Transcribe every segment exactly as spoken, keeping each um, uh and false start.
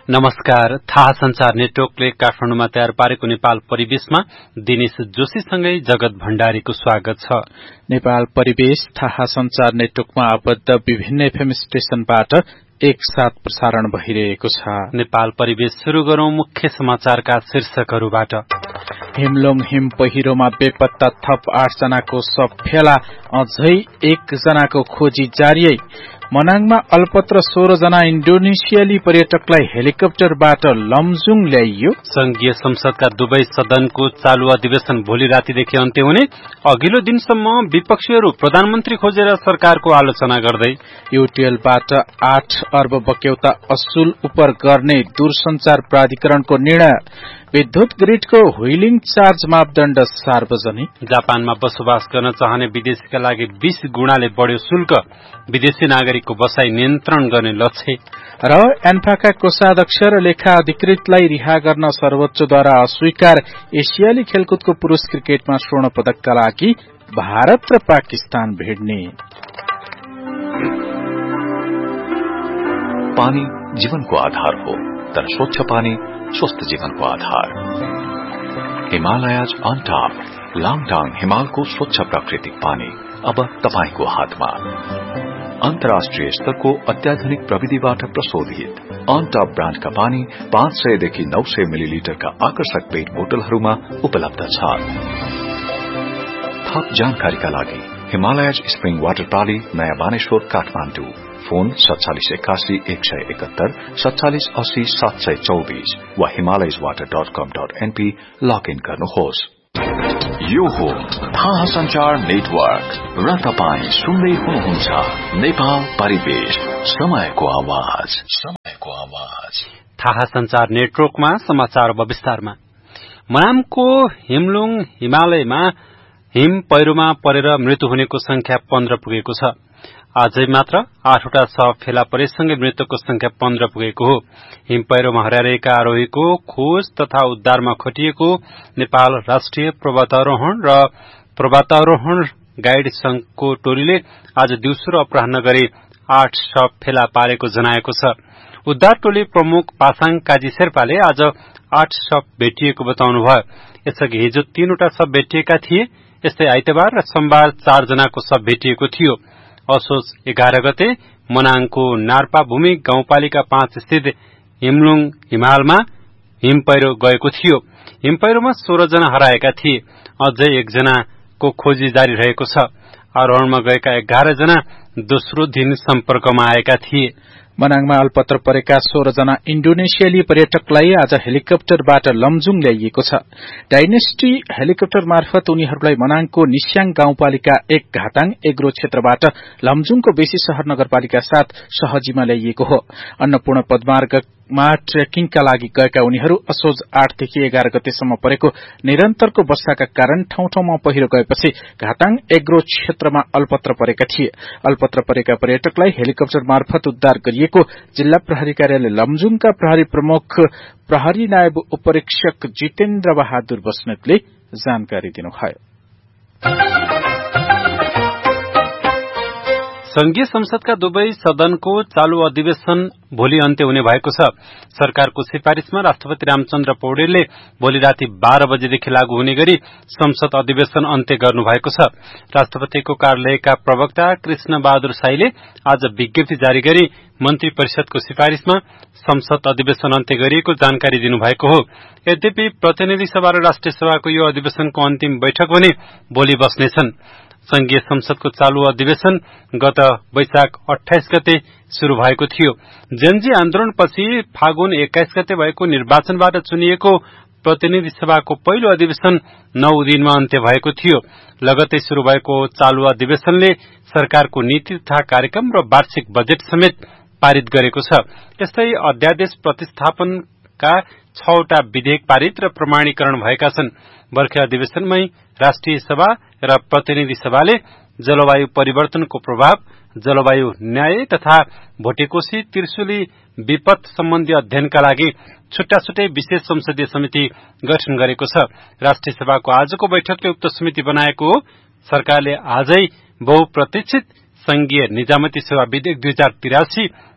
नमस्कार। थाहा संचार नेटवर्कले काठमाडौँमा तयार पारेको नेपाल परिवेशमा दिनेश जोशीसँगै जगत भण्डारीको स्वागत छ। नेपाल परिवेश थाहा संचार नेटवर्कमा आबद्ध विभिन्न एफएम स्टेशनबाट एक साथ प्रसारण भइरहेको छ। नेपाल परिवेश शुरू गरौं मुख्य समाचारका शीर्षकहरूबाट। हिमलोङ हिम पहिरोमा बेपत्ता थप आठ जनाको शव फेला, अझै एक जनाको खोजी जारी। मनाङमा अल्पत्र सोह्र जना इन्डोनेसियाली पर्यटकलाई हेलिकप्टरबाट लमजुङ ल्याइयो। संघीय संसदका दुवै सदनको चालू अधिवेशन भोलि रातिदेखि अन्त्य हुने, अघिल्लो दिनसम्म विपक्षीहरू प्रधानमन्त्री खोजेर सरकारको आलोचना गर्दै। युटिएलबाट आठ अर्ब बक्यौता असुल उपर गर्ने दूरसञ्चार प्राधिकरणको निर्णय। विद्युत ग्रिडको व्हीलिङ चार्ज मापदण्ड सार्वजनिक। जापानमा बसोबास गर्न चाहने विदेशीका लागि बीस गुणाले बढ्यो शुल्क, विदेशी नागरिकको बसाई नियन्त्रण गर्ने लक्ष्य। र एन्फाका कोषाध्यक्ष र लेखा अधिकृतलाई रिहा गर्न सर्वोच्चद्वारा अस्वीकार। एसियाली खेलकुदको पुरुष क्रिकेटमा स्वर्ण पदकका लागि भारत र पाकिस्तान भिड्ने। पानी जीवनको आधार हो, तर स्वच्छ पानी स्वस्थ जीवनको आधार। हिमालयज अन टप लाङटाङ हिमालको स्वच्छ प्राकृतिक पानी अब तपाईको हातमा। अन्तर्राष्ट्रिय स्तरको अत्याधुनिक प्रविधिबाट प्रशोधित अन टप ब्रान्डका पानी पाँच सय देखि नौ सय मिलिलिटरका आकर्षक पेट बोतलहरूमा उपलब्ध छ। थप जानकारीका लागि हिमालयज स्प्रिङ वाटर प्राली, नयाँ बानेश्वर, काठमाडौँ। फोन सत्तालिस एकासी एक सय एकहत्तर सत्तालिस अस्सी सात सय चौबीस वा हिमालयज वाटर डट कम डट एनपी लगइन गर्नुहोस्। यो हो थाहा संचार नेटवर्क र तपाईँ सुन्दै हुनुहुन्छ नेपाल परिवेश, समयको आवाज, समयको आवाज। थाहा संचार नेटवर्कमा समाचार विस्तारमा। मनामको हिमलुङ हिमालयमा हिम पहिरोमा परेर मृत्यु हुनेको संख्या पन्ध्र पुगेको छ। आजै मात्र आठवटा शव फेला परेसँगै मृतकको संख्या पन्ध्र पुगेको हो। हिम पहिरोमा हराइरहेका आरोहीको खोज तथा उद्धारमा खटिएको नेपाल राष्ट्रिय पर्वतारोहण र पर्वतारोहण गाइड संघको टोलीले आज दिउँसो र अपराह्न गरी आठ शव फेला पारेको जनाएको छ। उद्धार टोली प्रमुख पासाङ काजी शेर्पाले आज आठ शव भेटिएको बताउनुभयो। यसअघि हिजो तीनवटा शव भेटिएका थिए। यस्तै आइतबार र सोमबार चार जनाको शव भेटिएको थियो। असोज एघार गते मनाङको नार्पा भूमि गाउँपालिका पाँच स्थित हिमलुङ हिमालमा हिम पहिरो गएको थियो। हिम पहिरोमा सोह्र जना हराएका थिए। अझै एकजनाको खोजी जारी रहेको छ। आरोहणमा गएका एघार जना दोस्रो दिन सम्पर्कमा आएका थिए। मनाङमा अल्पत्र परेका सोह्र जना इन्डोनेसियाली पर्यटकलाई आज हेलिकप्टरबाट लमजुङ ल्याइएको छ। डाइनेस्टी हेलिकप्टर मार्फत उनीहरूलाई मनाङको निस्याङ गाउँपालिका एक घाटाङ एग्रो क्षेत्रबाट लमजुङको बेसी शहर नगरपालिका साथ सहजीमा ल्याइएको हो। अन्नपूर्ण पदमार्गमा ट्रेकिङका लागि गएका उनीहरू असोज आठदेखि एघार गतेसम्म परेको निरन्तरको वर्षाका कारण ठाउँ ठाउँमा पहिरो गएपछि घाटाङ एग्रो क्षेत्रमा अल्पत्र परेका थिए। अल्पत्र परेका पर्यटकलाई हेलिकप्टर मार्फत उद्धार गरिएको जिल्ला प्रहरी कार्यालय लमजुङका प्रहरी प्रमुख प्रहरी नायब उपरीक्षक जितेन्द्र बहादुर बस्नेतले जानकारी दिनुभयो। संघीय संसदका दुवै सदनको चालू अधिवेशन भोलि अन्त्य हुने भएको छ। सरकारको सिफारिशमा राष्ट्रपति रामचन्द्र पौडेलले भोलि राति बाह्र बजेदेखि लागू हुने गरी संसद अधिवेशन अन्त्य गर्नुभएको छ। राष्ट्रपतिको कार्यालयका प्रवक्ता कृष्ण बहादुर साईले आज विज्ञप्ति जारी गरी मन्त्री परिषदको सिफारिशमा संसद अधिवेशन अन्त्य गरिएको जानकारी दिनुभएको हो। यद्यपि प्रतिनिधि सभा र राष्ट्रिय सभाको यो अधिवेशनको अन्तिम बैठक भने भोलि बस्नेछन्। संघीय संसदको चालू अधिवेशन गत वैशाख अठाइस गते शुरू भएको थियो। जनजी आन्दोलनपछि फागुन एक्काइस गते भएको निर्वाचनबाट चुनिएको प्रतिनिधि सभाको पहिलो अधिवेशन नौ दिनमा अन्त्य भएको थियो। लगतै शुरू भएको चालू अधिवेशनले सरकारको नीति तथा कार्यक्रम र वार्षिक बजेट समेत पारित गरेको छ। यस्तै अध्यादेश प्रतिस्थापनका छवटा विधेयक पारित र प्रमाणीकरण भएका छन्। बर्खे अधिवेशनमै राष्ट्रिय सभा र प्रतिनिधि सभाले जलवायु परिवर्तनको प्रभाव, जलवायु न्याय तथा भोटेकोशी त्रिशुली विपद सम्बन्धी अध्ययनका लागि छुट्टा छुट्टै विशेष संसदीय समिति गठन गरेको छ। राष्ट्रिय सभाको आजको बैठकले उक्त समिति बनाएको हो। सरकारले आजै बहुप्रतीक्षित संघीय निजामती सेवा विधेयक दुई हजार तिरासी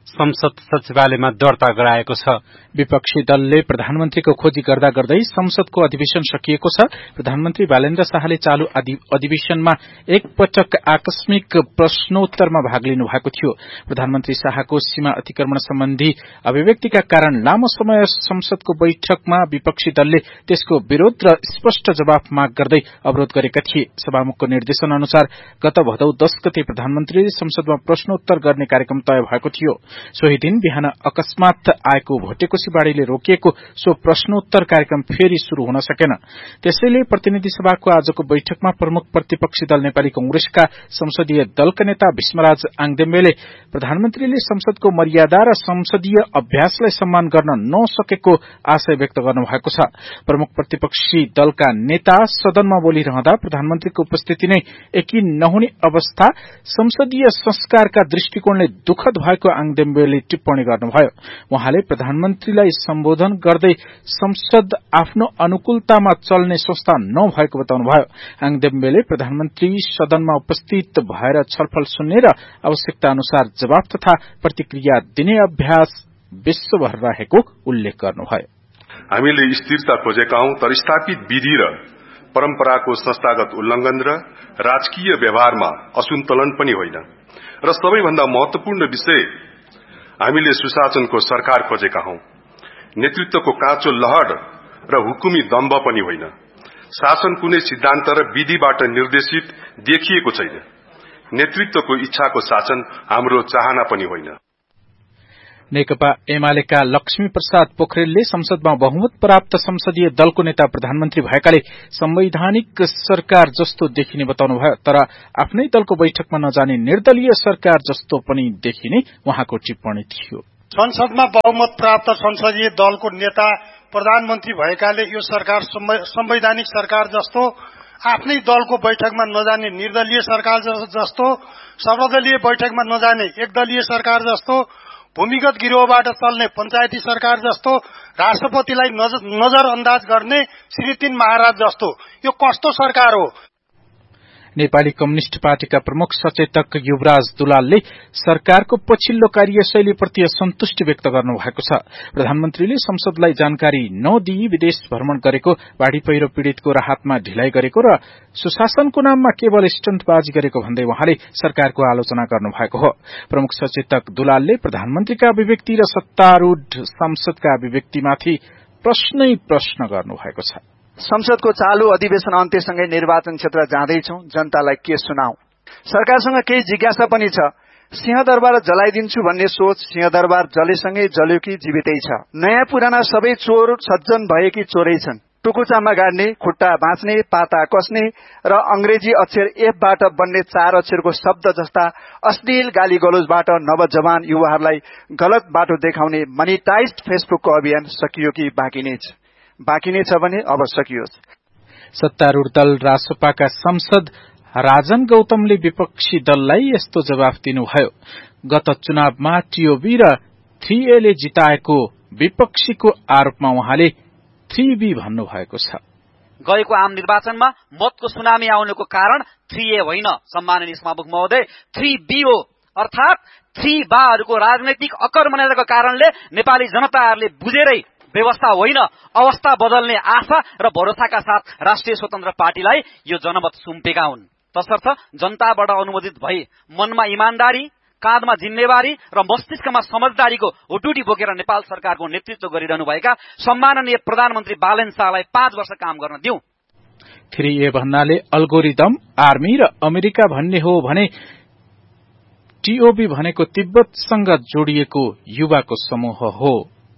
संसद सचिवालयमा दर्ता गराएको छ। विपक्षी दलले प्रधानमन्त्रीको खोजी गर्दा गर्दै संसदको अधिवेशन सकिएको छ। प्रधानमन्त्री बालेन्द्र शाहले चालू अधिवेशनमा एक पटक आकस्मिक प्रश्नोत्तरमा भाग लिनु भएको थियो। प्रधानमन्त्री शाहको सीमा अतिक्रमण सम्बन्धी अभिव्यक्तिका कारण लामो समय संसदको बैठकमा विपक्षी दलले त्यसको विरोध र स्पष्ट जवाफ माग गर्दै अवरोध गरेका थिए। सभामुखको निर्देशन अनुसार गत भदौ दस गते प्रधानमन्त्रीले संसदमा प्रश्नोत्तर गर्ने कार्यक्रम तय भएको थियो। सोही दिन बिहान अकस्मात आएको भोटेकोसी बाढ़ीले रोकिएको सो प्रश्नोत्तर कार्यक्रम फेरि शुरू हुन सकेन। त्यसैले प्रतिनिधि सभाको आजको बैठकमा प्रमुख प्रतिपक्षी दल नेपाली कांग्रेसका संसदीय दलका नेता भीष्मराज आङदेम्बेले प्रधानमन्त्रीले संसदको मर्यादा र संसदीय अभ्यासलाई सम्मान गर्न नसकेको आशय व्यक्त गर्नुभएको छ। प्रमुख प्रतिपक्षी दलका नेता सदनमा बोलिरहँदा प्रधानमन्त्रीको उपस्थिति नै यकिन नहुने अवस्था संसदीय संस्कारका दृष्टिकोणले दुःखद भएको आङदेम्बेले टिप्पणी गर्नुभयो। उहाँले प्रधानमन्त्रीलाई सम्बोधन गर्दै संसद आफ्नो अनुकूलतामा चल्ने संस्था नभएको बताउनुभयो। आङदेम्बेले प्रधानमन्त्री सदनमा उपस्थित भएर छलफल सुन्ने र आवश्यकता अनुसार जवाफ तथा प्रतिक्रिया दिने अभ्यास विश्वभर रहेको उल्लेख गर्नुभयो। हामीले स्थिरता खोजेका हौं, तर स्थापित विधि र परम्पराको संस्थागत उल्लंघन र राजकीय व्यवहारमा असन्तुलन पनि होइन। र सबैभन्दा महत्वपूर्ण विषय हामीले सुशासनको सरकार खोजेका हौं, नेतृत्वको काँचो लहर र हुकुमी दम्भ पनि होइन। शासन कुनै सिद्धान्त र विधिबाट निर्देशित देखिएको छैन। नेतृत्वको इच्छाको शासन हाम्रो चाहना पनि होइन। नेकपा एमालेका लक्ष्मी प्रसाद पोखरेलले संसदमा बहुमत प्राप्त संसदीय दलको नेता प्रधानमन्त्री भएकाले संवैधानिक सरकार जस्तो देखिने बताउनुभयो। तर आफ्नै दलको बैठकमा नजाने निर्दलीय सरकार जस्तो पनि देखिने उहाँको टिप्पणी थियो। संसदमा बहुमत प्राप्त संसदीय दलको नेता प्रधानमन्त्री भएकाले यो सरकार संवैधानिक सरकार जस्तो, आफ्नै दलको बैठकमा नजाने निर्दलीय सरकार जस्तो, सर्वदलीय बैठकमा नजाने एकदलीय सरकार जस्तो, भूमिगत गिरोहबाट चल्ने पञ्चायती सरकार जस्तो, राष्ट्रपतिलाई नजरअन्दाज गर्ने श्री तीन महाराज जस्तो यो कस्तो सरकार हो? नेपाली कम्युनिष्ट पार्टीका प्रमुख सचेतक युवराज दुलालले सरकारको पछिल्लो कार्यशैलीप्रति असन्तुष्टि व्यक्त गर्नुभएको छ। प्रधानमन्त्रीले संसदलाई जानकारी नदिई विदेश भ्रमण गरेको, बाढ़ी पहिरो पीड़ितको राहतमा ढिलाइ गरेको र सुशासनको नाममा केवल स्टन्टबाजी गरेको भन्दै उहाँले सरकारको आलोचना गर्नुभएको हो। प्रमुख सचेतक दुलालले प्रधानमन्त्रीका अभिव्यक्ति र सत्तारूढ़ संसदका अभिव्यक्तिमाथि प्रश्नै प्रश्न गर्नुभएको छ। संसदको चालू अधिवेशन अन्त्यसँगै निर्वाचन क्षेत्र जाँदैछौं, जनतालाई के सुनाऊ? सरकारसँग केही जिज्ञासा पनि छ। सिंहदरबार जलाइदिन्छु भन्ने सोच सिंहदरबार जलेसँगै जल्यो कि जीवितै छ? नयाँ पुराना सबै चोर सज्जन भए कि चोरै छन्? टुकुचामा गाड्ने, खुट्टा बाँच्ने, पाता कसने र अंग्रेजी अक्षर एफबाट बन्ने चार अक्षरको शब्द जस्ता अश्लील गाली गलोजबाट नवजवान युवाहरूलाई गलत बाटो देखाउने मनिटाइज्ड फेसबुकको अभियान सकियो कि बाँकी नै छ? बाँकी नै छ भने अब सकियोस्। सत्तारूढ़ दल रासपाका सांसद राजन गौतमले विपक्षी दललाई यस्तो जवाफ दिनुभयो। गत चुनावमा टीओबी र थ्री ए ले जिताएको विपक्षीको आरोपमा उहाँले थ्री बी भन्नुभएको छ। गएको आम निर्वाचनमा मतको सुनामी आउनुको कारण थ्री ए होइन सम्माननीय सभामुख महोदय, थ्री बी हो। अर्थात थ्री बाहरूको राजनैतिक अकर्मण्यताको कारणले नेपाली जनताहरूले बुझेरै व्यवस्था होइन अवस्था बदल्ने आशा र भरोसाका साथ राष्ट्रिय स्वतन्त्र पार्टीलाई यो जनमत सुम्पेका हुन्। तसर्थ जनताबाट अनुमोदित भई मनमा इमानदारी, काँधमा जिम्मेवारी र मस्तिष्कमा समझदारीको हुटुटी बोकेर नेपाल सरकारको नेतृत्व गरिरहनुभएका सम्माननीय प्रधानमन्त्री बालेन शाहलाई पाँच वर्ष काम गर्न दिउँ। थ्री ए भन्नाले अल्गोरिदम, आर्मी र अमेरिका भन्ने हो भने टीओबी भनेको तिब्बतसँग जोडिएको युवाको समूह हो।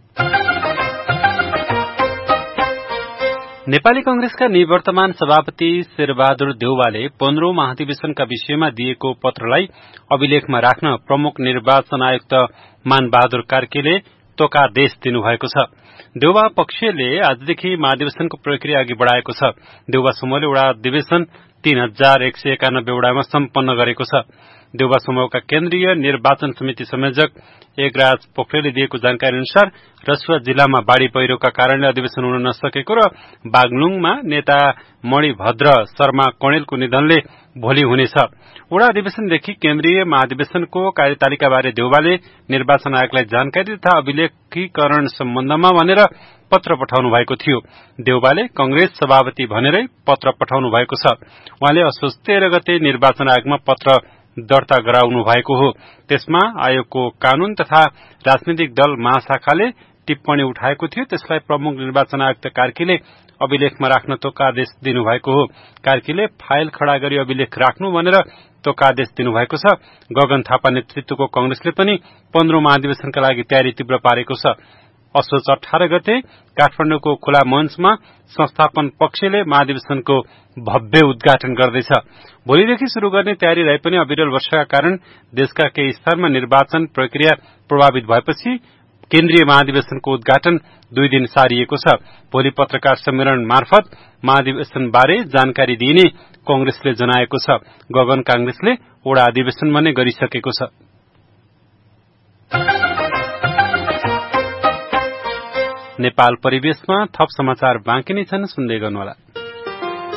नेपाली कंग्रेसका निवर्तमान सभापति शेरबहादुर देउवाले पन्ध्रौं महाधिवेशनका विषयमा दिएको पत्रलाई अभिलेखमा राख्न प्रमुख निर्वाचन आयुक्त मानबहादुर कार्कीले तोकादेश दिनुभएको छ। देउवा पक्षले आजदेखि महाधिवेशनको प्रक्रिया अघि बढ़ाएको छ। देउवा समूहले वडा अधिवेशन तीन हजार एक सय एकानब्बे वडामा सम्पन्न गरेको छ। देउबा समूहका केन्द्रीय निर्वाचन समिति संयोजक एकराज पोखरेलले दिएको जानकारी अनुसार रसुवा जिल्लामा बाढ़ी पहिरोका कारणले अधिवेशन हुन नसकेको र बागलुङमा नेता मणिभद्र शर्मा कणेलको निधनले भोलि हुनेछ। वडा अधिवेशनदेखि केन्द्रीय महाधिवेशनको कार्यतालिकाबारे देउबाले निर्वाचन आयोगलाई जानकारी तथा अभिलेखीकरण सम्बन्धमा भनेर पत्र पठाउनु भएको थियो। देउबाले कंग्रेस सभापति भनेरै पत्र पठाउनु भएको छ। उहाँले असोज तेह्र गते निर्वाचन आयोगमा पत्र दर्ता गराउनु भएको हो। त्यसमा आयोगको कानून तथा राजनीतिक दल महाशाखाले टिप्पणी उठाएको थियो। त्यसलाई प्रमुख निर्वाचन आयुक्त कार्कीले अभिलेखमा राख्न तोकादेश दिनुभएको हो। कार्कीले फाइल खड़ा गरी अभिलेख राख्नु भनेर तोकादेश दिनुभएको छ। गगन थापा नेतृत्वको कंग्रेसले पनि पन्ध्रौं महाधिवेशनका लागि तयारी तीव्र पारेको छ। असोज अठार गते काठमाडौँको खुला मञ्चमा संस्थापन पक्षले महाधिवेशनको भव्य उद्घाटन गर्दैछ। भोलिदेखि शुरू गर्ने तयारी रहे पनि अविरल वर्षाका कारण देशका केही स्थानमा निर्वाचन प्रक्रिया प्रभावित भएपछि केन्द्रीय महाधिवेशनको उद्घाटन दुई दिन सारिएको छ। भोलि पत्रकार सम्मेलन मार्फत महाधिवेशन बारे जानकारी दिइने कंग्रेसले जनाएको छ। गगन कांग्रेसले वडा अधिवेशन भने गरिसकेको छ। नेपाल परिवेशमा थप समाचार बाँकी नै छन्, सुन्दै गर्नुहोला।